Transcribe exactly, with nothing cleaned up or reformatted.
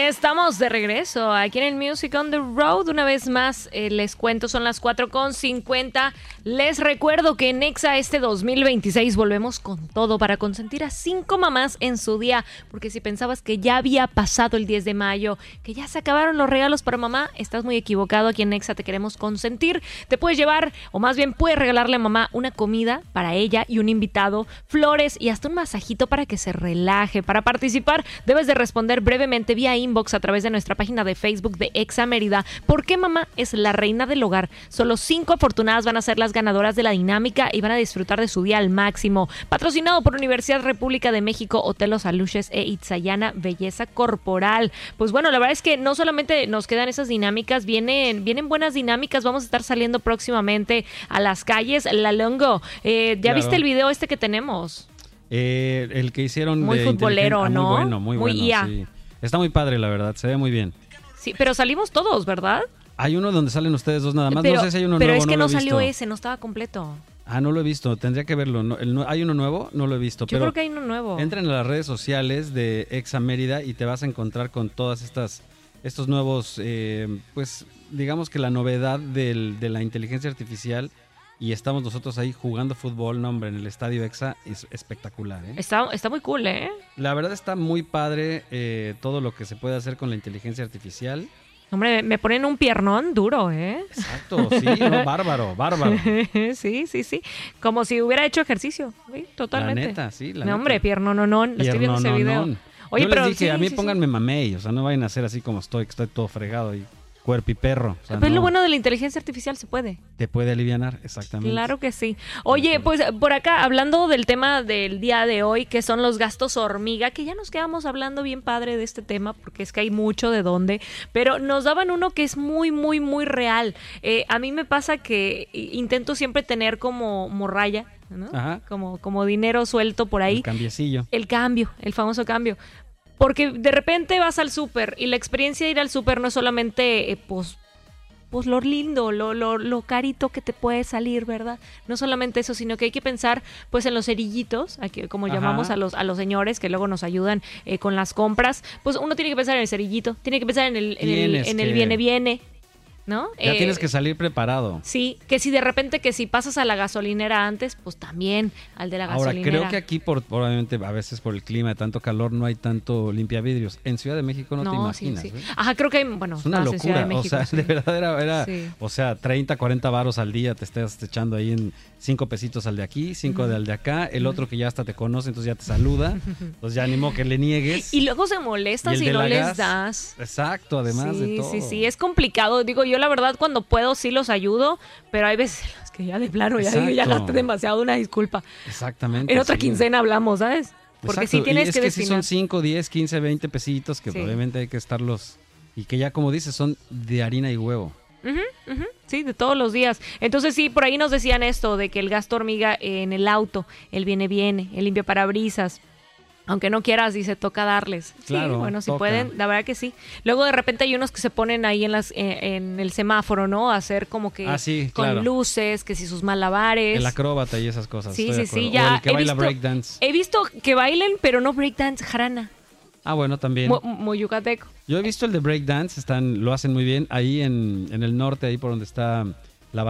estamos de regreso aquí en el Music on the Road. Una vez más, eh, les cuento, son las cuatro con cincuenta. Les recuerdo que en Exa este dos mil veintiséis volvemos con todo para consentir a cinco mamás en su día. Porque si pensabas que ya había pasado el diez de mayo, que ya se acabaron los regalos para mamá, estás muy equivocado. Aquí en Exa te queremos consentir. Te puedes llevar, o más bien puedes regalarle a mamá una comida para ella y un invitado, flores y hasta un masajito para que se relaje. Para participar, debes de responder brevemente vía inbox a través de nuestra página de Facebook de Exa Mérida. ¿Por qué mamá es la reina del hogar? Solo cinco afortunadas van a ser las ganadoras de la dinámica y van a disfrutar de su día al máximo. Patrocinado por Universidad República de México, Hotel Los Aluches e Itzayana Belleza Corporal. Pues bueno, la verdad es que no solamente nos quedan esas dinámicas, vienen, vienen buenas dinámicas. Vamos a estar saliendo próximamente a las calles. La Longo, eh, ¿ya claro. viste el video este que tenemos? Eh, el que hicieron muy de futbolero, ah, ¿no? Muy bueno, muy, muy bueno. I A. Sí. Está muy padre, la verdad, se ve muy bien. Sí, pero salimos todos, ¿verdad? Hay uno donde salen ustedes dos nada más, pero, no sé si hay uno pero nuevo, es que no, no lo he salió visto. ese, no estaba completo. Ah, no lo he visto, tendría que verlo. No, el, ¿hay uno nuevo? No lo he visto. Yo pero creo que hay uno nuevo. Entren a las redes sociales de Exa Mérida y te vas a encontrar con todas estas estos nuevos, eh, pues digamos que la novedad del, de la inteligencia artificial. Y estamos nosotros ahí jugando fútbol, no hombre, en el Estadio Exa, es espectacular, ¿eh? Está, está muy cool, ¿eh? La verdad está muy padre eh, todo lo que se puede hacer con la inteligencia artificial. Hombre, me ponen un piernón duro, ¿eh? Exacto, sí, no, bárbaro, bárbaro. sí, sí, sí, como si hubiera hecho ejercicio, ¿sí? Totalmente. La neta, sí, la no, neta. hombre, pierno, no, no, estoy viendo ese video. Oye, Yo pero les dije, sí, a mí sí, pónganme sí. mamey, o sea, no vayan a hacer así como estoy, que estoy todo fregado y cuerpo y perro. O sea, pero no, lo bueno de la inteligencia artificial se puede. Te puede alivianar, exactamente. Claro que sí. Oye, pues por acá, hablando del tema del día de hoy, que son los gastos hormiga, que ya nos quedamos hablando bien padre de este tema, porque es que hay mucho de dónde, pero nos daban uno que es muy, muy, muy real. Eh, a mí me pasa que intento siempre tener como morralla, ¿no? Ajá. Como, como dinero suelto por ahí. El cambiecillo. El cambio, el famoso cambio. Porque de repente vas al súper y la experiencia de ir al súper no es solamente, eh, pues, pues lo lindo, lo, lo, lo carito que te puede salir, ¿verdad? No solamente eso, sino que hay que pensar, pues, en los cerillitos, aquí, como Ajá. llamamos a los a los señores que luego nos ayudan eh, con las compras. Pues uno tiene que pensar en el cerillito, tiene que pensar en el, en el, en el que... viene, viene. ¿No? Ya eh, tienes que salir preparado. Sí, que si de repente que si pasas a la gasolinera antes, pues también al de la Ahora, gasolinera. creo que aquí, por, probablemente a veces por el clima de tanto calor, no hay tanto limpiavidrios. En Ciudad de México no, no te imaginas. Sí, sí. ¿eh? Ajá, creo que hay, bueno, es una más en Ciudad locura. de México, o sea, sí. de verdad era, era Sí. o sea, treinta, cuarenta varos al día te estás echando ahí en cinco pesitos al de aquí, cinco Ujú. del de acá, el otro que ya hasta te conoce, entonces ya te saluda, entonces ya ni modo que le niegues. Y luego se molestan Y el si de no la les gas, das. Exacto, además sí, de todo. Sí, sí, es complicado. Digo, yo la verdad cuando puedo sí los ayudo, pero hay veces en las que ya de plano, ya, digo, ya Exacto. gasté demasiado, una disculpa. Exactamente. En otra sí. quincena hablamos, ¿sabes? Porque Exacto. sí tienes y es que, que destinar. sí son cinco, diez, quince, veinte pesitos que Sí. obviamente hay que estarlos y que ya como dices son de harina y huevo. Uh-huh, uh-huh, sí, de todos los días. Entonces sí, por ahí nos decían esto de que el gasto hormiga en el auto, el viene viene, el limpia parabrisas. Aunque no quieras, dice, toca darles. Claro, sí, bueno, si toca. pueden, la verdad que sí. Luego de repente hay unos que se ponen ahí en las eh, en el semáforo, ¿no? A hacer como que Ah, sí, con claro. luces, que si sus malabares. El acróbata y esas cosas. Sí, estoy sí, de sí, acuerdo. ya O el que he baila visto- breakdance. He visto que bailen, pero no breakdance jarana, Ah, bueno, también. mu- muy yucateco. Yo he visto el de breakdance, están, lo hacen muy bien ahí en, en el norte, ahí por donde está